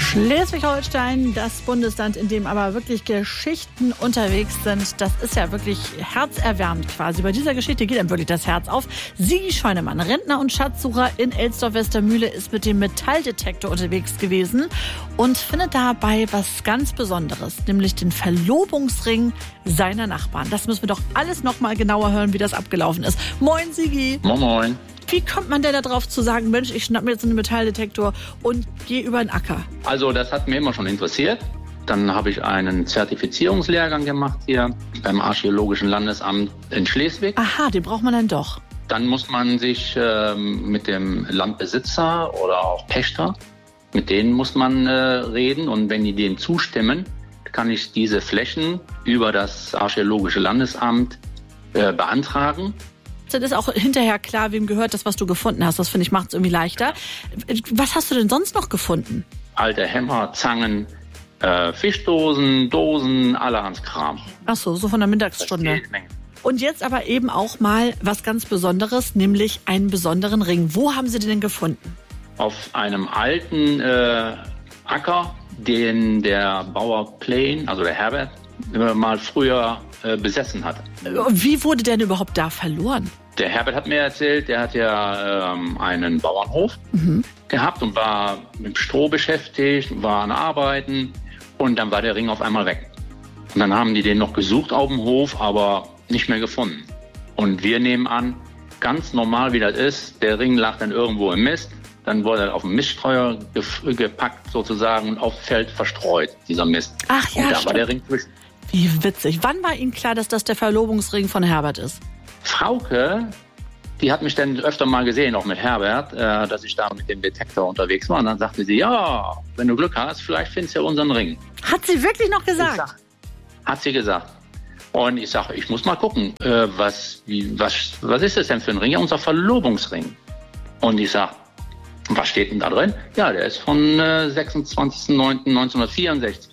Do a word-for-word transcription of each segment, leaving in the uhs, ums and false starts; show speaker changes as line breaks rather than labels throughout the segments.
Schleswig-Holstein, das Bundesland, in dem aber wirklich Geschichten unterwegs sind, das ist ja wirklich herzerwärmend quasi. Bei dieser Geschichte geht einem wirklich das Herz auf. Sigi Scheunemann, Rentner und Schatzsucher in Elsdorf-Westermühle, ist mit dem Metalldetektor unterwegs gewesen und findet dabei was ganz Besonderes, nämlich den Verlobungsring seiner Nachbarn. Das müssen wir doch alles noch mal genauer hören, wie das abgelaufen ist. Moin, Sigi.
Moin, moin.
Wie kommt man denn da drauf zu sagen, Mensch, ich schnapp mir jetzt einen Metalldetektor und gehe über den Acker?
Also das hat mir immer schon interessiert. Dann habe ich einen Zertifizierungslehrgang gemacht hier beim Archäologischen Landesamt in Schleswig.
Aha, den braucht man dann doch.
Dann muss man sich ähm, mit dem Landbesitzer oder auch Pächter, mit denen muss man äh, reden. Und wenn die dem zustimmen, kann ich diese Flächen über das Archäologische Landesamt äh, beantragen.
Dann ist auch hinterher klar, wem gehört das, was du gefunden hast. Das, finde ich, macht es irgendwie leichter. Was hast du denn sonst noch gefunden?
Alte Hämmer, Zangen, äh, Fischdosen, Dosen, allerhand Kram.
Ach so, so von der Mittagsstunde. Und jetzt aber eben auch mal was ganz Besonderes, nämlich einen besonderen Ring. Wo haben Sie den denn gefunden?
Auf einem alten äh, Acker, den der Bauer Plain, also der Herbert, mal früher äh, besessen hat.
Wie wurde der denn überhaupt da verloren?
Der Herbert hat mir erzählt, der hat ja ähm, einen Bauernhof mhm. gehabt und war mit Stroh beschäftigt, war an Arbeiten und dann war der Ring auf einmal weg. Und dann haben die den noch gesucht auf dem Hof, aber nicht mehr gefunden. Und wir nehmen an, ganz normal wie das ist, der Ring lag dann irgendwo im Mist, dann wurde er auf den Miststreuer ge- gepackt sozusagen und auf Feld verstreut, dieser Mist.
Ach ja,
und da
stimmt.
war der Ring zwischen.
Wie witzig. Wann war Ihnen klar, dass das der Verlobungsring von Herbert ist?
Frauke, die hat mich dann öfter mal gesehen, auch mit Herbert, äh, dass ich da mit dem Detektor unterwegs war. Und dann sagte sie, ja, wenn du Glück hast, vielleicht findest du ja unseren Ring.
Hat sie wirklich noch gesagt?
Sag, hat sie gesagt. Und ich sage, ich muss mal gucken, äh, was, wie, was, was ist das denn für ein Ring? Ja, unser Verlobungsring. Und ich sage, was steht denn da drin? Ja, der ist von äh, sechsundzwanzigster neunter neunzehnhundertvierundsechzig.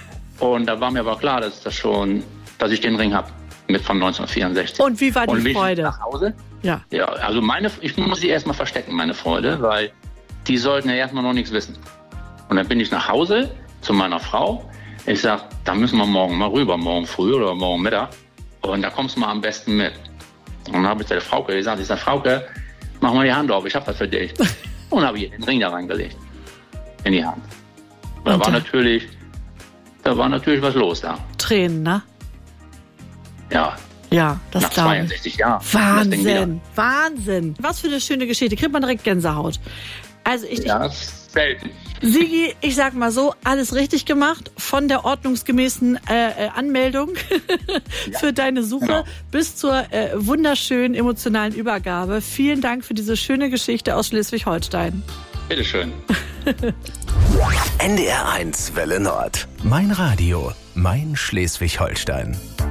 Und da war mir aber klar, dass das schon, dass ich den Ring habe mit von neunzehnhundertvierundsechzig.
Und wie war die
und
Freude?
Nach Hause?
Ja.
Ja, also meine, ich muss sie erstmal verstecken, meine Freude, weil die sollten ja erstmal noch nichts wissen. Und dann bin ich nach Hause zu meiner Frau. Ich sag, da müssen wir morgen mal rüber, morgen früh oder morgen Mittag. Und da kommst du mal am besten mit. Und dann habe ich der Frauke gesagt, ich sag, Frauke, mach mal die Hand auf, ich hab das für dich. Und habe ihr den Ring da reingelegt. In die Hand. Und da war natürlich, da war natürlich was los da.
Tränen, ne?
Ja.
Ja, das
Nach
glaube ich.
zweiundsechzig Jahren.
Wahnsinn, Wahnsinn. Was für eine schöne Geschichte. Kriegt man direkt Gänsehaut. Also ich,
ja, das ist selten.
Sigi, ich sag mal so, alles richtig gemacht. Von der ordnungsgemäßen äh, Anmeldung
ja,
für deine Suche
genau.
bis zur äh, wunderschönen emotionalen Übergabe. Vielen Dank für diese schöne Geschichte aus Schleswig-Holstein.
Bitteschön.
N D R eins Welle Nord. Mein Radio, mein Schleswig-Holstein.